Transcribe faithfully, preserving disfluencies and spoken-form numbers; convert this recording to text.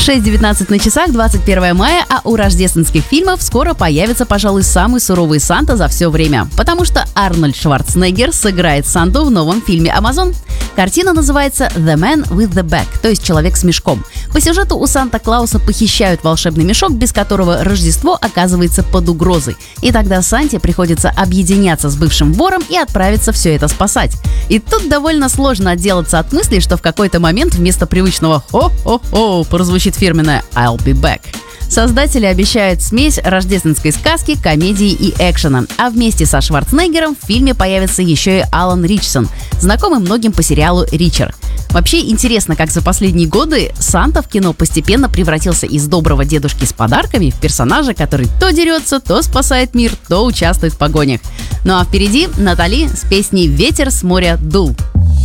шесть девятнадцать на часах, двадцать первое мая, а у рождественских фильмов скоро появится, пожалуй, самый суровый Санта за все время, потому что Арнольд Шварценеггер сыграет Санту в новом фильме Amazon. Картина называется «The Man with the Bag», то есть «Человек с мешком». По сюжету у Санта-Клауса похищают волшебный мешок, без которого Рождество оказывается под угрозой. И тогда Санте приходится объединяться с бывшим вором и отправиться все это спасать. И тут довольно сложно отделаться от мысли, что в какой-то момент вместо привычного «хо-хо-хо» прозвучит фирменное «I'll be back». Создатели обещают смесь рождественской сказки, комедии и экшена. А вместе со Шварценеггером в фильме появится еще и Алан Ричсон, знакомый многим по сериалу «Ричер». Вообще интересно, как за последние годы Санта в кино постепенно превратился из доброго дедушки с подарками в персонажа, который то дерется, то спасает мир, то участвует в погонях. Ну а впереди Натали с песней «Ветер с моря дул».